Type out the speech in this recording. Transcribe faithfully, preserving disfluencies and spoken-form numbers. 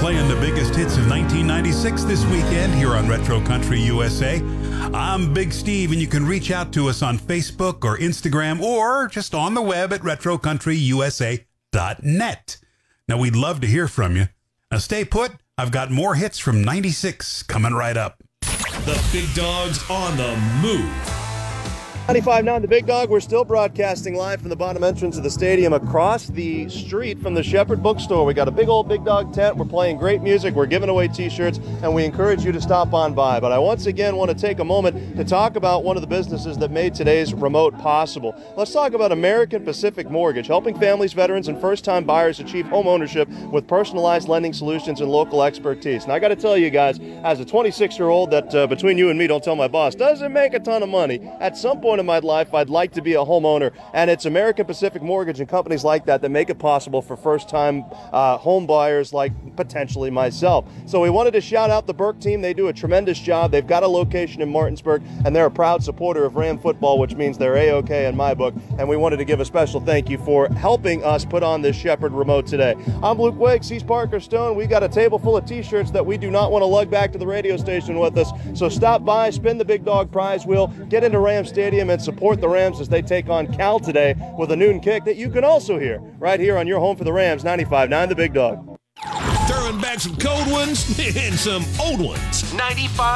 playing the biggest hits of nineteen ninety-six this weekend here on Retro Country U S A. I'm Big Steve, and you can reach out to us on Facebook or Instagram or just on the web at retro country u s a dot net. Now, we'd love to hear from you. Now, stay put. I've got more hits from ninety-six coming right up. The Big Dog's on the move. ninety-five point nine The Big Dog. We're still broadcasting live from the bottom entrance of the stadium across the street from the Shepherd Bookstore. We got a big old Big Dog tent. We're playing great music. We're giving away t-shirts, and we encourage you to stop on by. But I once again want to take a moment to talk about one of the businesses that made today's remote possible. Let's talk about American Pacific Mortgage, helping families, veterans, and first-time buyers achieve home ownership with personalized lending solutions and local expertise. And I got to tell you guys, as a twenty-six-year-old that uh, between you and me, don't tell my boss, doesn't make a ton of money, at some point in my life I'd like to be a homeowner, and it's American Pacific Mortgage and companies like that that make it possible for first-time uh, home buyers like potentially myself. So we wanted to shout out the Burke team. They do a tremendous job. They've got a location in Martinsburg, and they're a proud supporter of Ram football, which means they're A-OK in my book, and we wanted to give a special thank you for helping us put on this Shepherd remote today. I'm Luke Wiggs. He's Parker Stone. We got a table full of t-shirts that we do not want to lug back to the radio station with us, so stop by, spin the Big Dog prize wheel, get into Ram Stadium, and support the Rams as they take on Cal today with a noon kick that you can also hear right here on your home for the Rams, ninety-five point nine The Big Dog. Throwing back some cold ones and some old ones. ninety-five